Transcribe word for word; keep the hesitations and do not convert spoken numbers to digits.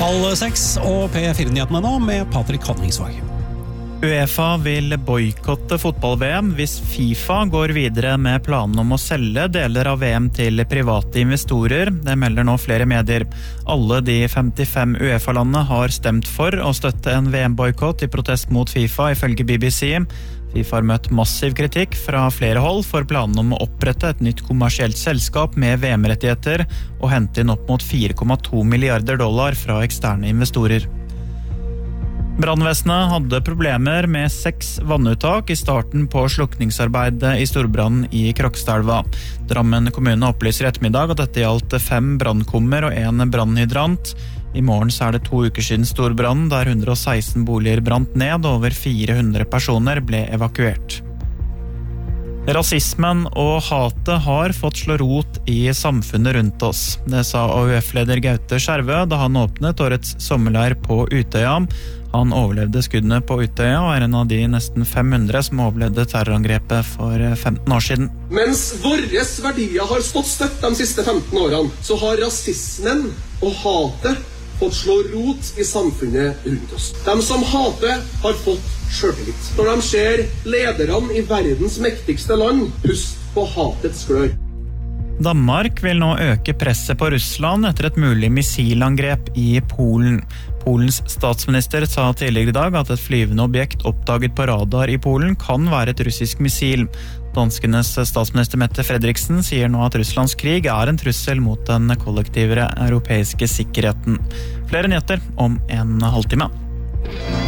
Halv seks og P fire-nyhetene nå med Patrick Hanningsvag. UEFA vil boykotte fotball-V M hvis FIFA går videre med planen om å selge deler av V M til private investorer. Det melder nå flere medier. Alle de femtifem UEFA-landene har stemt for å støtte en V M-boykott i protest mot FIFA, ifølge B B C. FIFA har møtt massiv kritikk fra flere hold for planen om å opprette et nytt kommersielt selskap med V M-rettigheter og hente inn opp mot fire komma to milliarder dollar fra eksterne investorer. Brannvesenet hadde problemer med seks vannuttak i starten på slukningsarbeidet i storbrannen i Krokstadelva. Drammen kommune opplyser i ettermiddag at dette gjaldt fem brannkummer og en brannhydrant. I morgen så er det to uker siden storbrannen, der hundre og seksten boliger brant ned, og over fire hundre personer ble evakuert. Rasismen og hatet har fått slå rot i samfunnet rundt oss. Det sa A U F-leder Gaute Skjervø da han åpnet årets sommerleir på Utøya. Han overlevde skuddene på Utøya og er en av de nesten fem hundre som overlevde terrorangrepet for femten år siden. Mens våre verdier har stått støtt de siste femten årene, så har rasismen og hatet fått slå rot i samfunnet rundt oss. De som hater har fått selvtillit. Når de ser lederne i verdens mektigste land, husk på hatets glør. Danmark vil nå øke presset på Russland etter et mulig missilangrep i Polen. Polens statsminister sa tidligere i dag at et flyvende objekt oppdaget på radar i Polen kan være et russisk missil. Danskenes statsminister Mette Frederiksen sier nå at Russlands krig er en trussel mot den kollektive europeiske sikkerheten. Flere nyheter om en halvtime.